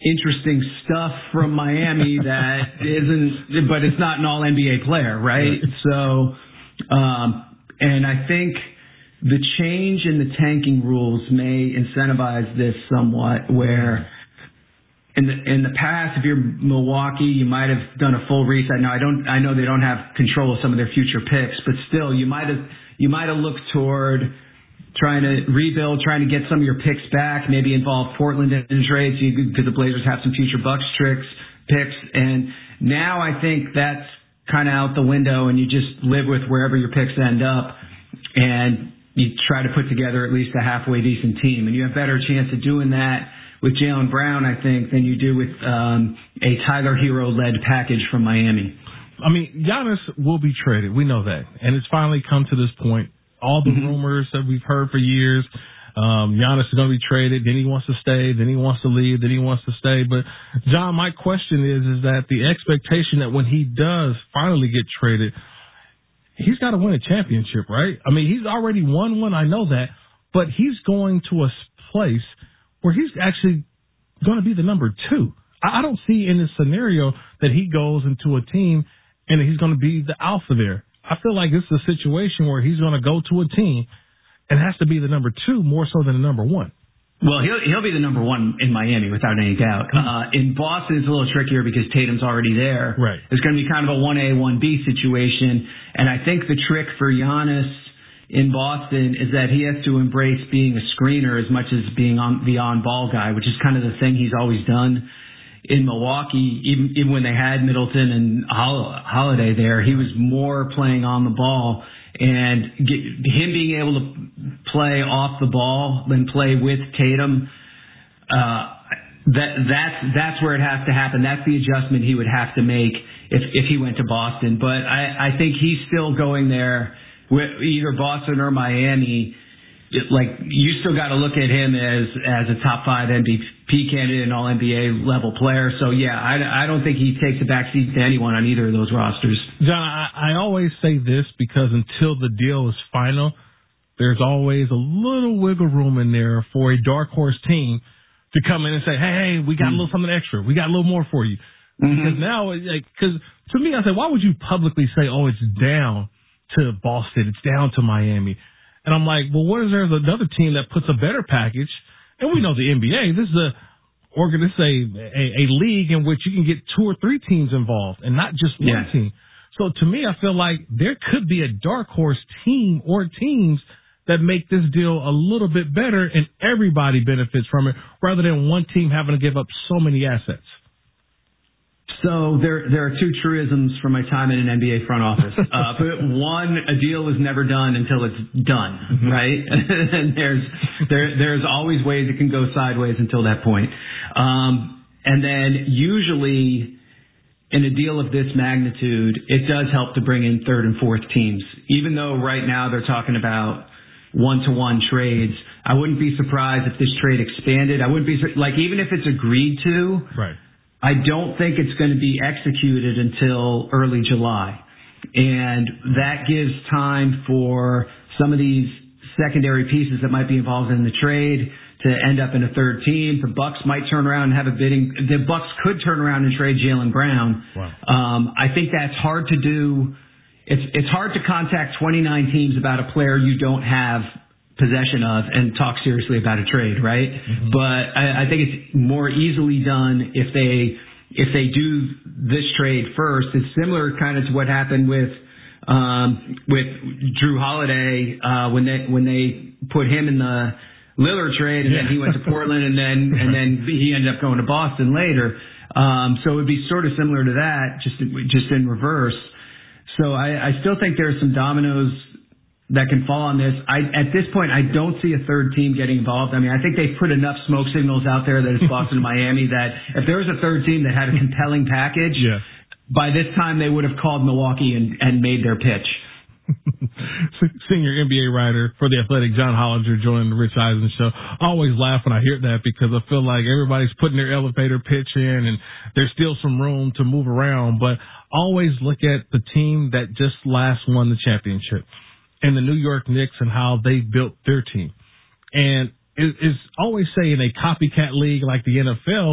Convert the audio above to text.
interesting stuff from Miami that isn't, but it's not an all NBA player, right? So, and I think the change in the tanking rules may incentivize this somewhat, where in the past, if you're Milwaukee, you might have done a full reset. Now, I know they don't have control of some of their future picks, but still, you might have looked toward trying to rebuild, trying to get some of your picks back, maybe involve Portland in trades because the Blazers have some future Bucks picks. And now I think that's kind of out the window, and you just live with wherever your picks end up, and you try to put together at least a halfway decent team. And you have better chance of doing that with Jaylen Brown, I think, than you do with a Tyler Hero-led package from Miami. I mean, Giannis will be traded. We know that. And it's finally come to this point. All the rumors that we've heard for years, Giannis is going to be traded, then he wants to stay, then he wants to leave, then he wants to stay. But, John, my question is that the expectation that when he does finally get traded, he's got to win a championship, right? I mean, he's already won one, I know that, but he's going to a place where he's actually going to be the number 2. I don't see in this scenario that he goes into a team and he's going to be the alpha there. I feel like this is a situation where he's going to go to a team and has to be the number 2 more so than the number 1. Well, he'll be the number 1 in Miami without any doubt. In Boston, it's a little trickier because Tatum's already there. Right. It's going to be kind of a 1A, 1B situation. And I think the trick for Giannis in Boston is that he has to embrace being a screener as much as being the on-ball guy, which is kind of the thing he's always done. In Milwaukee, even when they had Middleton and Holiday there, he was more playing on the ball, and him being able to play off the ball than play with Tatum, that's where it has to happen. That's the adjustment he would have to make if he went to Boston. But I think he's still going there with either Boston or Miami. Like, you still got to look at him as a top 5 MVP candidate and all NBA level player. So yeah, I don't think he takes a backseat to anyone on either of those rosters. John, I always say this because until the deal is final, there's always a little wiggle room in there for a dark horse team to come in and say, hey, we got a little something extra. We got a little more for you. Because now, because to me, I say, why would you publicly say, oh, it's down to Boston, it's down to Miami? And I'm like, well, what is there another team that puts a better package? And we know the NBA, this is a league in which you can get 2 or 3 teams involved and not just one team. So to me, I feel like there could be a dark horse team or teams that make this deal a little bit better and everybody benefits from it rather than one team having to give up so many assets. So there are 2 truisms from my time in an NBA front office. One, a deal is never done until it's done, right? And there's always ways it can go sideways until that point. And then usually in a deal of this magnitude, it does help to bring in 3rd and 4th teams. Even though right now they're talking about 1-to-1 trades, I wouldn't be surprised if this trade expanded. I wouldn't be even if it's agreed to. Right. I don't think it's going to be executed until early July. And that gives time for some of these secondary pieces that might be involved in the trade to end up in a 3rd team. The Bucks might turn around and have a bidding. The Bucks could turn around and trade Jaylen Brown. Wow. I think that's hard to do. It's hard to contact 29 teams about a player you don't have possession of and talk seriously about a trade, right? But I think it's more easily done if they do this trade first. It's similar kind of to what happened with Drew Holiday when they put him in the Lillard trade, and then he went to Portland, and then he ended up going to Boston later. So it would be sort of similar to that, just in reverse. So I still think there's some dominoes that can fall on this. At this point, I don't see a 3rd team getting involved. I mean, I think they've put enough smoke signals out there that it's Boston and Miami that if there was a 3rd team that had a compelling package, by this time they would have called Milwaukee and made their pitch. Senior NBA writer for The Athletic, John Hollinger, joining the Rich Eisen Show. I always laugh when I hear that because I feel like everybody's putting their elevator pitch in and there's still some room to move around. But always look at the team that just last won the championship and the New York Knicks and how they built their team. And it's always say in a copycat league like the NFL,